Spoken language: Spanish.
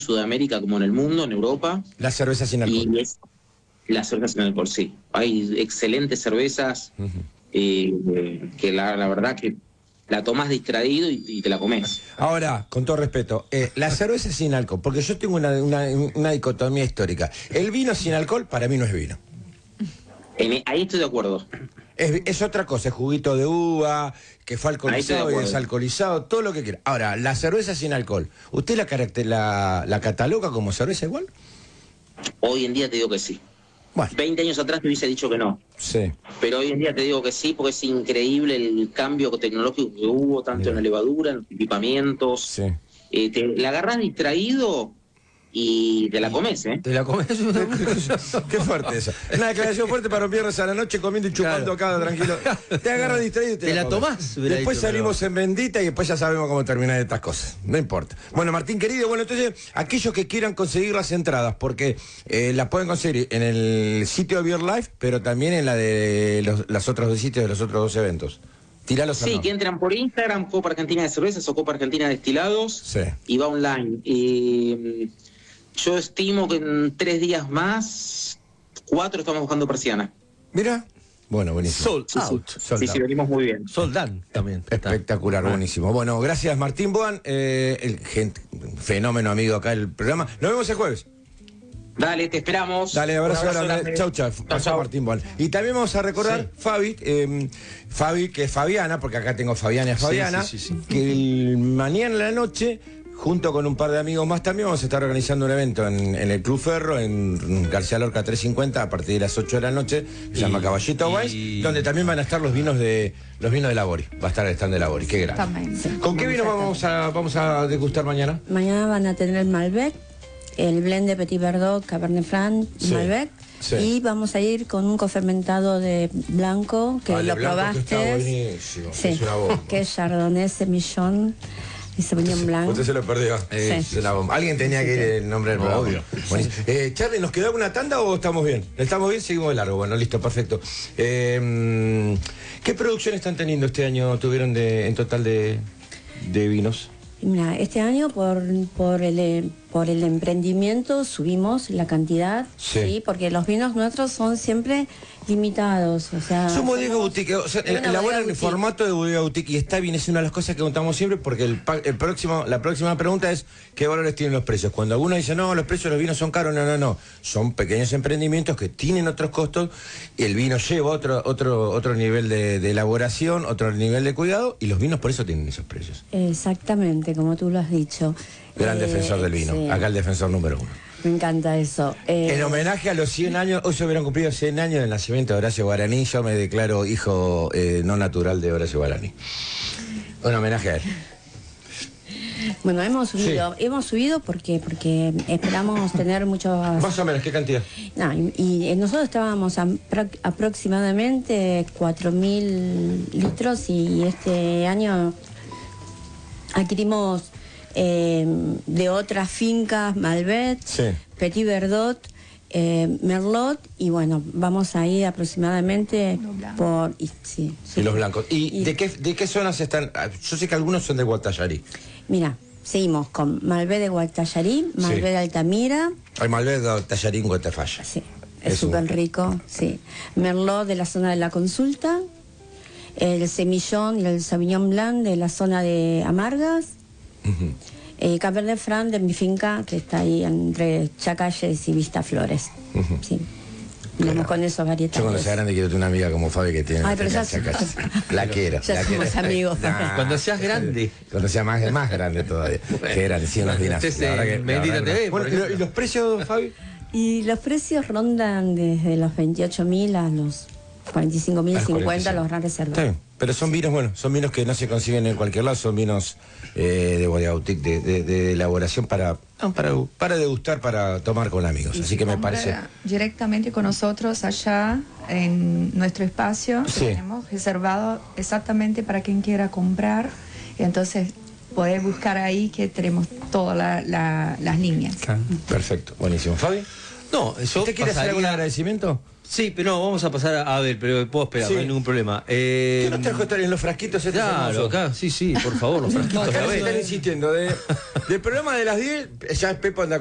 Sudamérica como en el mundo, en Europa. La cerveza sin alcohol. Y es la cerveza sin alcohol, sí. Hay excelentes cervezas que la verdad que la tomás distraído y te la comés. Ahora, con todo respeto, la cerveza sin alcohol, porque yo tengo una dicotomía histórica. El vino sin alcohol para mí no es vino. Ahí estoy de acuerdo. Es otra cosa, es juguito de uva, que fue alcoholizado y desalcoholizado, todo lo que quiera. Ahora, la cerveza sin alcohol, ¿usted la cataloga como cerveza igual? Hoy en día te digo que sí. Bueno. 20 años atrás te hubiese dicho que no. Sí. Pero hoy en día te digo que sí, porque es increíble el cambio tecnológico que hubo, tanto en la levadura, en los equipamientos. Sí. La agarrás distraído y te la comes, ¿eh? ¿Te la comes? Qué fuerte eso. Una declaración fuerte para un viernes a la noche comiendo y chupando acá, tranquilo. Te agarras distraído y te la tomás. Después salimos en bendita y después ya sabemos cómo terminar estas cosas. No importa. Bueno, Martín querido, bueno, entonces, aquellos que quieran conseguir las entradas, porque las pueden conseguir en el sitio de Beer Life, pero también en la de los otros dos sitios de los otros dos eventos. Tíralos. Sí, que entran por Instagram, Copa Argentina de Cervezas o Copa Argentina de Destilados. Sí. Y va online. Yo estimo que en 3 días más, 4 estamos buscando persiana. Mira. Bueno, buenísimo. Sold out. Sí, venimos muy bien. Sold done también. Espectacular, buenísimo. Bueno, gracias Martín Boan, fenómeno amigo acá del programa. Nos vemos el jueves. Dale, te esperamos. Dale, abrazo grande. Chau, chau. Chau, Martín Boan. Y también vamos a recordar, Fabi, que es Fabiana, porque acá tengo Fabiana y Fabiana, que mañana en la noche, junto con un par de amigos más también, vamos a estar organizando un evento en el Club Ferro, en García Lorca 350, a partir de las 8 de la noche, se llama Caballito Wines, donde también van a estar los vinos de Labori. Va a estar el stand de Labori, qué grande. ¿Con qué vino vamos a degustar mañana? Mañana van a tener el Malbec, el blend de Petit Verdot, Cabernet Franc y Malbec. Sí. Y vamos a ir con un cofermentado de blanco, que lo probaste. Que está buenísimo, sí, es una bomba. Que es Chardonnay Semillon y Sauvignon Blanc. Usted se lo perdió. Sí. Es una bomba. Alguien tenía que ir el nombre del programa. Obvio. Charlie, ¿nos quedó alguna tanda o estamos bien? ¿Estamos bien? Seguimos de largo. Bueno, listo, perfecto. ¿Qué producción están teniendo este año? ¿Tuvieron en total de vinos? Mira, este año por el emprendimiento subimos la cantidad, sí, porque los vinos nuestros son siempre limitados, o sea... Somos bodega boutique, o sea, elaboran el formato de bodega boutique y está bien, es una de las cosas que contamos siempre porque la próxima pregunta es ¿qué valores tienen los precios? Cuando alguno dice, no, los precios de los vinos son caros, no, son pequeños emprendimientos que tienen otros costos y el vino lleva otro nivel de elaboración, otro nivel de cuidado y los vinos por eso tienen esos precios. Exactamente, como tú lo has dicho. Gran defensor del vino, sí. Acá el defensor número 1. Me encanta eso. En homenaje a los 100 años, hoy se hubieran cumplido 100 años del nacimiento de Horacio Guaraní, yo me declaro hijo no natural de Horacio Guaraní. Un homenaje a él. Bueno, hemos subido porque esperamos tener muchos... Más o menos, ¿qué cantidad? No, y nosotros estábamos aproximadamente 4.000 litros y este año adquirimos de otras fincas, Malbec, sí. Petit Verdot, Merlot, y bueno, vamos a ir aproximadamente por... Y los blancos. ¿Y de qué zonas están? Yo sé que algunos son de Guatallarí. Mira, seguimos con Malbec de Guatallarí, Malbec de Altamira. El Malbec de Guatallarí en Guatafalla. Sí, es súper rico, sí. Merlot de la zona de la Consulta, el Semillon y el Sauvignon Blanc de la zona de Amargas. Cabernet Franc de mi finca, que está ahí entre Chacalles y Vista Flores. Sí. Vamos con esos varietales. Yo cuando sea grande quiero tener una amiga como Fabi que tiene Chacalles. La quiero. Ya somos amigos. Cuando seas grande. Cuando sea más grande todavía. Que grande, sí, unos dinastros. Bueno, ¿y los precios, Fabi? Y los precios rondan desde los 28.000 a los 45.000, 50 los gran reservas. Sí, pero son vinos, son vinos que no se consiguen en cualquier lado, son vinos de bodega boutique, de elaboración para degustar, para tomar con amigos. Así que me parece... Directamente con nosotros allá en nuestro espacio, tenemos reservado exactamente para quien quiera comprar. Entonces poder buscar ahí que tenemos todas las líneas. Perfecto, buenísimo. ¿Fabi? No, yo ¿Usted quiere hacer algún agradecimiento? Sí, pero no, vamos a pasar a ver, pero puedo esperar, Sí. no hay ningún problema. ¿Qué nos trajo estar en los frasquitos estos Claro, hermosos? acá, sí, por favor, los frasquitos de Acá nos Abel. están insistiendo. Del programa de las 10, ya Pepo anda